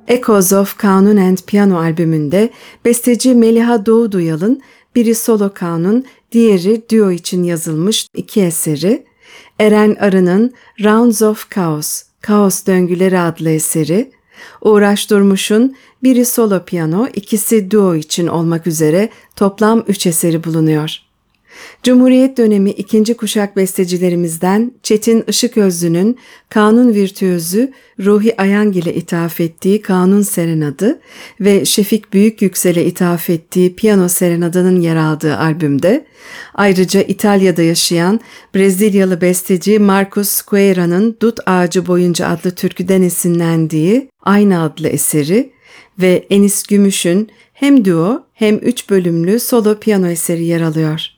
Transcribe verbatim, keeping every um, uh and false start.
Echoes of Kanun and Piano albümünde besteci Meliha Doğu Duyal'ın biri solo kanun, diğeri duo için yazılmış iki eseri, Eren Arı'nın Rounds of Chaos, Kaos Döngüleri adlı eseri, Uğraş Durmuş'un biri solo piyano, ikisi duo için olmak üzere toplam üç eseri bulunuyor. Cumhuriyet dönemi ikinci kuşak bestecilerimizden Çetin Işıközlü'nün kanun virtüözü Ruhi Ayangil'e ithaf ettiği Kanun Serenadı ve Şefik Büyükyüksel'e ithaf ettiği Piyano Serenada'nın yer aldığı albümde, ayrıca İtalya'da yaşayan Brezilyalı besteci Marcos Squeira'nın Dut Ağacı Boyunca adlı türküden esinlendiği Aynı adlı eseri ve Enis Gümüş'ün hem duo hem üç bölümlü solo piyano eseri yer alıyor.